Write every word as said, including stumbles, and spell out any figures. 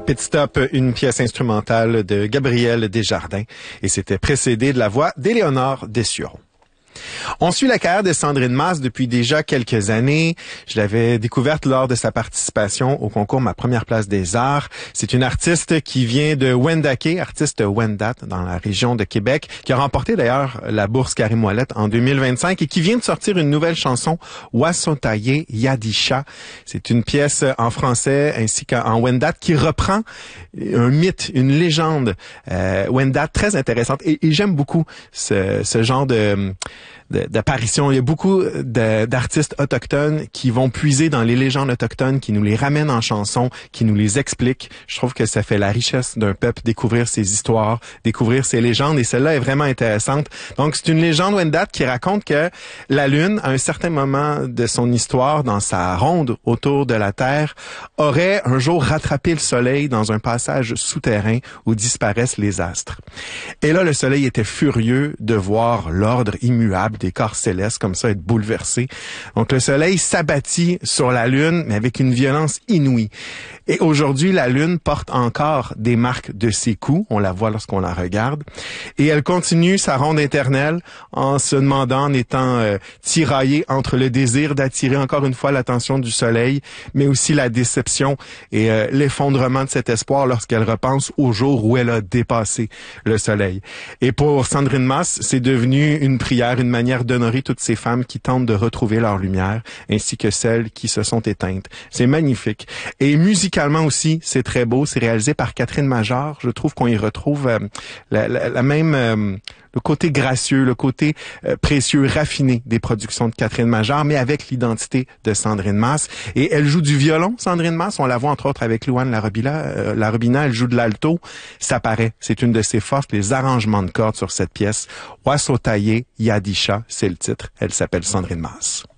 Pit Stop, une pièce instrumentale de Gabriel Desjardins, et c'était précédé de la voix d'Éléonore Dessureau. On suit la carrière de Sandrine Masse depuis déjà quelques années. Je l'avais découverte lors de sa participation au concours Ma Première Place des Arts. C'est une artiste qui vient de Wendake, artiste Wendat, dans la région de Québec, qui a remporté d'ailleurs la bourse Karim Ouellet en deux mille vingt-cinq et qui vient de sortir une nouvelle chanson, Wasotaye Yadisha. C'est une pièce en français ainsi qu'en Wendat qui reprend un mythe, une légende euh, Wendat très intéressante. Et, et j'aime beaucoup ce, ce genre de... d'apparition. Il y a beaucoup de, d'artistes autochtones qui vont puiser dans les légendes autochtones, qui nous les ramènent en chanson, qui nous les expliquent. Je trouve que ça fait la richesse d'un peuple, découvrir ses histoires, découvrir ses légendes, et celle-là est vraiment intéressante. Donc, c'est une légende Wendat qui raconte que la Lune, à un certain moment de son histoire, dans sa ronde autour de la Terre, aurait un jour rattrapé le Soleil dans un passage souterrain où disparaissent les astres. Et là, le Soleil était furieux de voir l'ordre immuable des corps célestes comme ça être bouleversés. Donc le Soleil s'abattit sur la Lune, mais avec une violence inouïe. Et aujourd'hui, la Lune porte encore des marques de ses coups. On la voit lorsqu'on la regarde. Et elle continue sa ronde éternelle en se demandant, en étant euh, tiraillée entre le désir d'attirer encore une fois l'attention du Soleil, mais aussi la déception et euh, l'effondrement de cet espoir lorsqu'elle repense au jour où elle a dépassé le Soleil. Et pour Sandrine Masse, c'est devenu une prière, une manière d'honorer toutes ces femmes qui tentent de retrouver leur lumière, ainsi que celles qui se sont éteintes. C'est magnifique. Et musicalement aussi, c'est très beau. C'est réalisé par Catherine Major. Je trouve qu'on y retrouve euh, la, la, la même... Euh, le côté gracieux, le côté euh, précieux, raffiné des productions de Catherine Major, mais avec l'identité de Sandrine Masse. Et elle joue du violon, Sandrine Masse. On la voit entre autres avec Louane Larobina. Euh, Larobina, elle joue de l'alto. Ça paraît. C'est une de ses forces, les arrangements de cordes sur cette pièce. Wasotaye Yadisha, c'est le titre. Elle s'appelle Sandrine Masse.